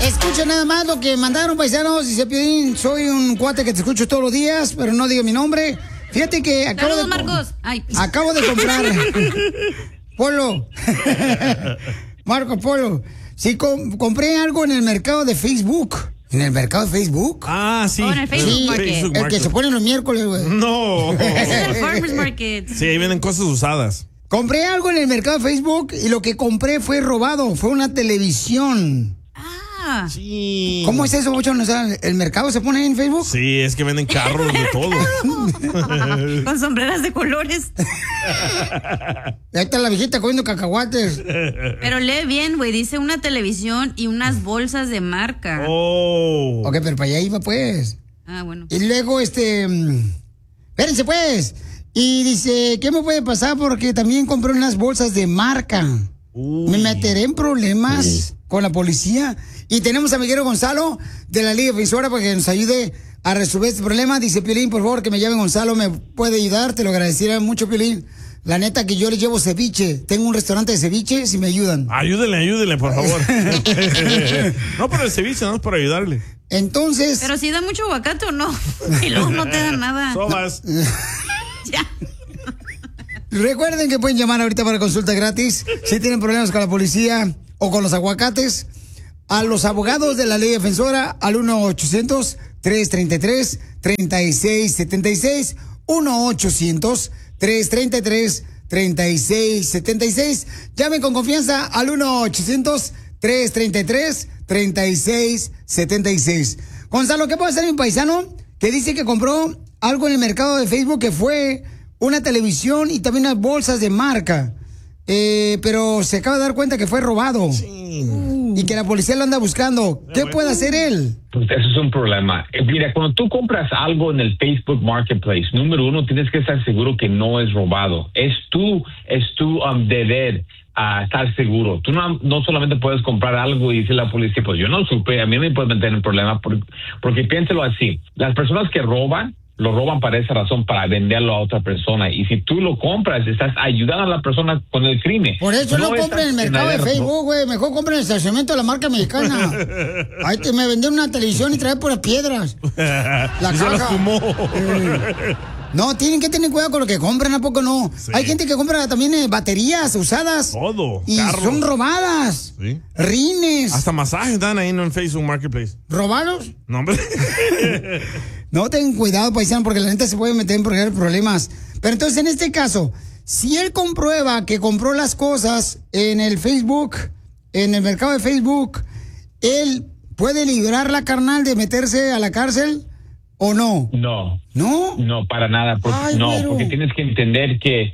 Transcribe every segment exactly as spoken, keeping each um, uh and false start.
Escucha nada más lo que mandaron, paisanos. Dice, Piolín, soy un cuate que te escucho todos los días, pero no digo mi nombre. Fíjate que acabo Saludos, de... Marcos. Ay. Acabo de comprar... Polo. Marco Polo. Sí, com compré algo en el mercado de Facebook. ¿En el mercado de Facebook? Ah, sí. Oh, en el Facebook Sí, Market. Facebook el Market. que se pone los miércoles, güey. No. Ese es el Farmers Market. Sí, ahí venden cosas usadas. Compré algo en el mercado de Facebook y lo que compré fue robado. Fue una televisión. Ah. Sí. ¿Cómo es eso, Bochón? O sea, ¿el mercado se pone en Facebook? Sí, es que venden carros de todo. Con sombreras de colores. Ahí está la viejita comiendo cacahuates. Pero lee bien, güey. Dice una televisión y unas bolsas de marca. Oh. Ok, pero para allá iba, pues. Ah, bueno. Y luego, este... mm, espérense, pues. Y dice, ¿qué me puede pasar? Porque también compré unas bolsas de marca. Uy. Me meteré en problemas Sí. con la policía. Y tenemos a Miguel Gonzalo de la Liga Defensora para que nos ayude a resolver este problema. Dice, Piolín, por favor, que me llame Gonzalo. ¿Me puede ayudar? Te lo agradecería mucho, Piolín. La neta que yo le llevo ceviche. Tengo un restaurante de ceviche, si me ayudan. Ayúdenle, ayúdenle, por favor. No por el ceviche, no es por ayudarle. Entonces... Pero si da mucho aguacate o no. Y luego no te da nada. Sobas. Ya. Recuerden que pueden llamar ahorita para consulta gratis si tienen problemas con la policía o con los aguacates. A los abogados de la Ley Defensora al uno ochocientos, tres treinta y tres, treinta y seis setenta y seis. uno ochocientos, tres treinta y tres, treinta y seis setenta y seis. Llamen con confianza al uno ochocientos, tres treinta y tres, treinta y seis setenta y seis. Gonzalo, ¿qué puede hacer un paisano que dice que compró algo en el mercado de Facebook que fue una televisión y también unas bolsas de marca? Eh, pero se acaba de dar cuenta que fue robado. Sí. Y que la policía lo anda buscando. ¿Qué puede hacer él? Pues eso es un problema. Eh, Mira, cuando tú compras algo en el Facebook Marketplace, número uno, tienes que estar seguro que no es robado. Es tu, es tu um, deber a estar seguro. Tú no, no solamente puedes comprar algo y decirle a la policía, pues yo no supe, a mí me puede meter en problema, porque, porque piénsalo así. Las personas que roban, lo roban para esa razón, para venderlo a otra persona. Y si tú lo compras, estás ayudando a la persona con el crimen. Por eso no, No compren en el estás- mercado de no, Facebook, güey. Mejor compren en el estacionamiento de la marca mexicana. Ahí te me vendieron una televisión y trae puras piedras. La Y se las caja. fumó. Eh, No, tienen que tener cuidado con lo que compran, ¿a poco no? Sí. Hay gente que compra también eh, baterías usadas. Todo. Y carros. son robadas. Sí. Rines. Hasta masajes dan ahí en Facebook Marketplace. ¿Robados? No, hombre. No, ten cuidado, paisano, porque la neta se puede meter en problemas. Pero entonces, en este caso, si él comprueba que compró las cosas en el Facebook, en el mercado de Facebook, ¿él puede librar la carnal de meterse a la cárcel o no? No. ¿No? No, para nada. Porque, Ay, no, güero. porque tienes que entender que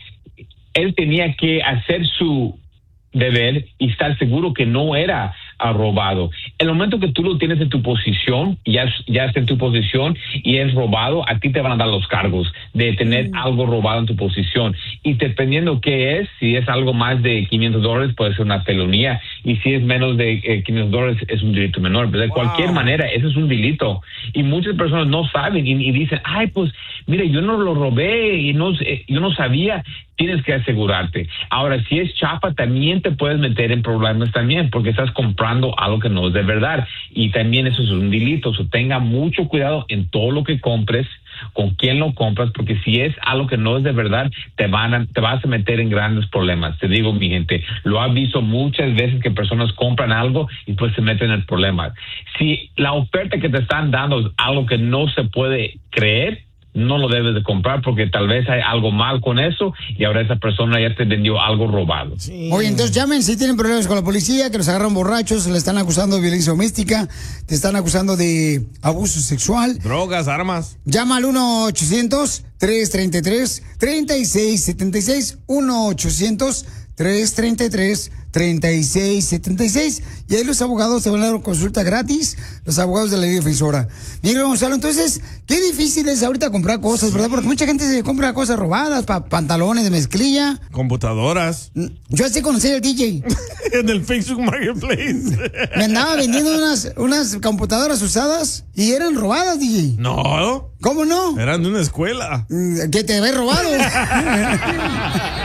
él tenía que hacer su deber y estar seguro que no era ah, robado. El momento que tú lo tienes en tu posición, ya, es- ya está en tu posición y es robado, a ti te van a dar los cargos de tener Mm. algo robado en tu posición. Y dependiendo qué es, si es algo más de quinientos dólares, puede ser una felonía. Y si es menos de eh, quinientos dólares, es un delito menor. Pero de Wow. cualquier manera, eso es un delito. Y muchas personas no saben y, y dicen, ay, pues, mire, yo no lo robé y no, eh, yo no sabía. Tienes que asegurarte. Ahora, si es chapa, también te puedes meter en problemas también, porque estás comprando algo que no es de verdad. Y también eso es un delito. So, tenga mucho cuidado en todo lo que compres, con quién lo compras, porque si es algo que no es de verdad, te van a, te vas a meter en grandes problemas. Te digo, mi gente, lo ha visto muchas veces que personas compran algo y pues se meten en problemas. Si la oferta que te están dando es algo que no se puede creer, no lo debes de comprar porque tal vez hay algo mal con eso y ahora esa persona ya te vendió algo robado. Sí. Oye, entonces llamen si tienen problemas con la policía, que los agarran borrachos, le están acusando de violencia doméstica, te están acusando de abuso sexual. Drogas, armas. Llama al uno ochocientos, tres treinta y tres, treinta y seis setenta y seis, uno ochocientos, tres treinta y tres, treinta y seis setenta y seis, y ahí los abogados te van a dar consulta gratis, los abogados de la Ley Defensora. Mira, Gonzalo, entonces, qué difícil es ahorita comprar cosas, ¿verdad? Porque mucha gente se compra cosas robadas, pa pantalones de mezclilla. Computadoras. Yo así conocí al D J. En el Facebook Marketplace. Me andaba vendiendo unas, unas computadoras usadas y eran robadas, D J. No. ¿Cómo no? Eran de una escuela. Que te había robado.